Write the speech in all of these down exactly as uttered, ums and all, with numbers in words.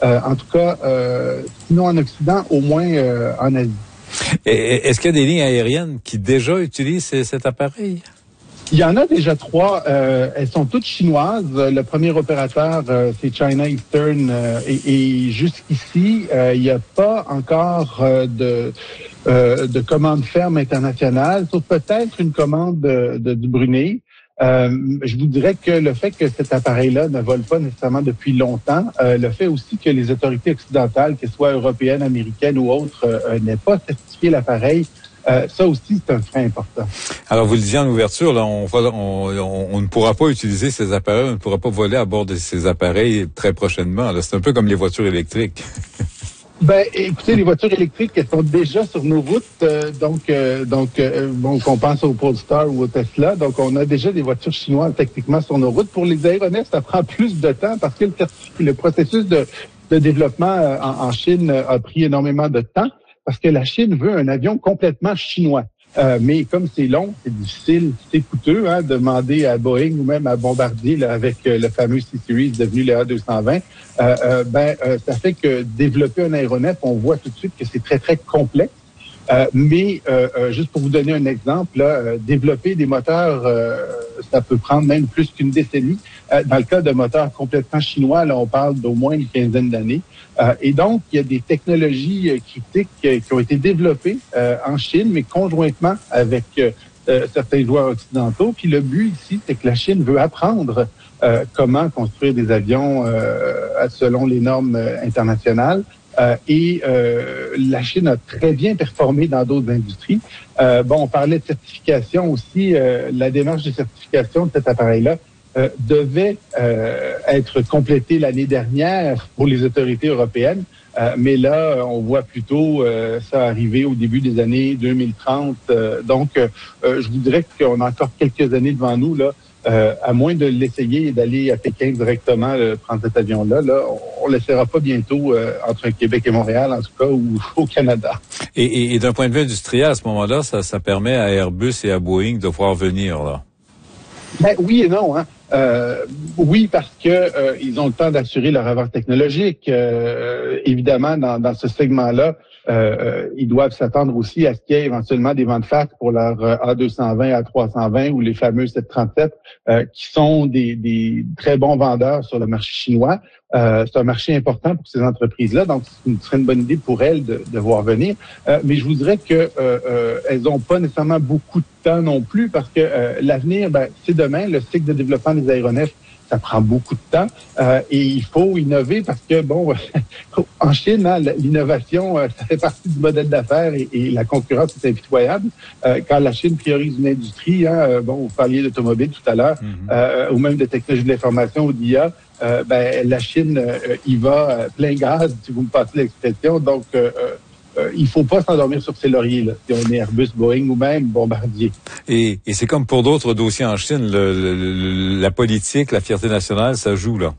Euh, en tout cas, euh, sinon en Occident, au moins euh, en Asie. Et, est-ce qu'il y a des lignes aériennes qui déjà utilisent ces, cet appareil? Il y en a déjà trois. Euh, elles sont toutes chinoises. Le premier opérateur, euh, c'est China Eastern. Euh, et, et jusqu'ici, euh, il n'y a pas encore euh, de, euh, de commande ferme internationale, sauf peut-être une commande de, de, du Brunei. Euh, je vous dirais que le fait que cet appareil-là ne vole pas nécessairement depuis longtemps, euh, le fait aussi que les autorités occidentales, qu'elles soient européennes, américaines ou autres, euh, n'aient pas certifié l'appareil, Euh, ça aussi, c'est un frein important. Alors, vous le disiez en ouverture, là, on, on, on, on ne pourra pas utiliser ces appareils, on ne pourra pas voler à bord de ces appareils très prochainement. Là. C'est un peu comme les voitures électriques. Ben, écoutez, les voitures électriques, elles sont déjà sur nos routes, euh, donc, euh, donc, euh, bon, qu'on pense au Polestar ou au Tesla, donc on a déjà des voitures chinoises techniquement sur nos routes. Pour les aéronefs, ça prend plus de temps parce que le, le processus de, de développement euh, en, en Chine a pris énormément de temps. Parce que la Chine veut un avion complètement chinois. Euh, mais comme c'est long, c'est difficile, c'est coûteux, hein, demander à Boeing ou même à Bombardier là, avec euh, le fameux C-Series devenu le A deux cent vingt, euh, euh, ben euh, ça fait que développer un aéronef, on voit tout de suite que c'est très, très complexe. Euh, mais euh, euh, juste pour vous donner un exemple, là, euh, développer des moteurs, euh, ça peut prendre même plus qu'une décennie. Euh, dans le cas de moteurs complètement chinois, là, on parle d'au moins une quinzaine d'années. Euh, et donc, il y a des technologies euh, critiques euh, qui ont été développées euh, en Chine, mais conjointement avec euh, euh, certains joueurs occidentaux. Puis le but ici, c'est que la Chine veut apprendre euh, comment construire des avions euh, selon les normes euh, internationales. Euh, et euh, la Chine a très bien performé dans d'autres industries. Euh, bon, on parlait de certification aussi. Euh, la démarche de certification de cet appareil-là euh, devait euh, être complétée l'année dernière pour les autorités européennes. Euh, mais là, on voit plutôt euh, ça arriver au début des années deux mille trente. Euh, donc, euh, je vous dirais qu'on a encore quelques années devant nous, là. Euh, à moins de l'essayer et d'aller à Pékin directement euh, prendre cet avion-là, là, on ne l'essaiera pas bientôt euh, entre Québec et Montréal, en tout cas, ou au Canada. Et, et, et d'un point de vue industriel, à ce moment-là, ça, ça permet à Airbus et à Boeing de pouvoir venir, là. Ben, oui et non, hein. Euh, oui, parce que euh, ils ont le temps d'assurer leur avance technologique. Euh, évidemment, dans, dans ce segment-là, euh, ils doivent s'attendre aussi à ce qu'il y ait éventuellement des ventes fat pour leur A deux cent vingt, A trois cent vingt ou les fameux sept cent trente-sept, euh, qui sont des, des très bons vendeurs sur le marché chinois. Euh, c'est un marché important pour ces entreprises-là, donc ce serait une bonne idée pour elles de, de voir venir. Euh, mais je vous dirais que euh, euh, elles n'ont pas nécessairement beaucoup de temps non plus, parce que euh, l'avenir, ben, c'est demain. Le cycle de développement des aéronefs, ça prend beaucoup de temps euh, et il faut innover parce que, bon, en Chine, hein, l'innovation, euh, ça fait partie du modèle d'affaires et, et la concurrence est impitoyable. Euh, quand la Chine priorise une industrie, hein, euh, bon, vous parliez d'automobile tout à l'heure, mm-hmm. euh, ou même de technologie de l'information ou d'I A, euh, ben, la Chine euh, y va euh, plein gaz, si vous me passez l'expression. Donc, euh, Euh, il faut pas s'endormir sur ses lauriers, là, si on est Airbus, Boeing ou même Bombardier. Et, et c'est comme pour d'autres dossiers en Chine, le, le, la politique, la fierté nationale, ça joue, là.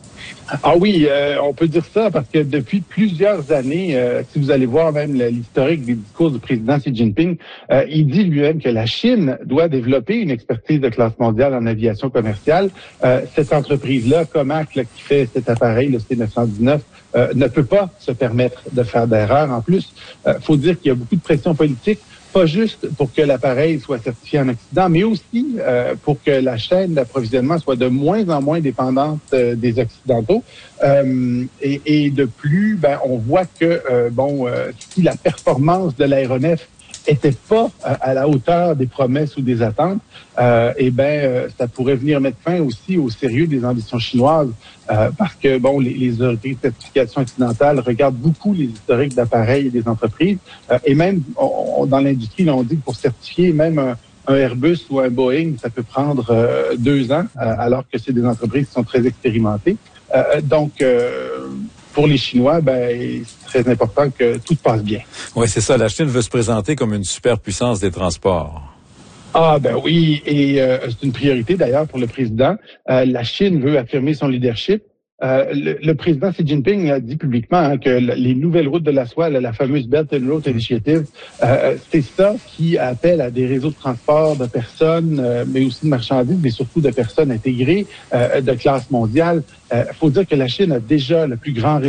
Ah oui, euh, on peut dire ça parce que depuis plusieurs années, euh, si vous allez voir même l'historique des discours du président Xi Jinping, euh, il dit lui-même que la Chine doit développer une expertise de classe mondiale en aviation commerciale. Euh, cette entreprise-là, Comac, là, qui fait cet appareil, le C neuf cent dix-neuf, euh, ne peut pas se permettre de faire d'erreurs. En plus, euh, faut dire qu'il y a beaucoup de pression politique, pas juste pour que l'appareil soit certifié en Occident, mais aussi euh, pour que la chaîne d'approvisionnement soit de moins en moins dépendante euh, des Occidentaux. Euh, et, et de plus, ben, on voit que euh, bon, euh, si la performance de l'aéronef était pas euh, à la hauteur des promesses ou des attentes, euh, et ben euh, ça pourrait venir mettre fin aussi au sérieux des ambitions chinoises, euh, parce que bon, les, les autorités de certification occidentales regardent beaucoup les historiques d'appareils et des entreprises, euh, et même on, on, dans l'industrie, là, on dit que pour certifier même un, un Airbus ou un Boeing, ça peut prendre euh, deux ans, euh, alors que c'est des entreprises qui sont très expérimentées. Euh, donc euh, Pour les Chinois, ben, c'est très important que tout passe bien. Oui, c'est ça. La Chine veut se présenter comme une superpuissance des transports. Ah ben oui, et euh, c'est une priorité d'ailleurs pour le président. Euh, la Chine veut affirmer son leadership. Euh, le, le président Xi Jinping a dit publiquement hein, que les nouvelles routes de la soie, la, la fameuse Belt and Road Initiative, euh, c'est ça qui appelle à des réseaux de transport de personnes, euh, mais aussi de marchandises, mais surtout de personnes intégrées, euh, de classe mondiale. Il euh, faut dire que la Chine a déjà le plus grand réseau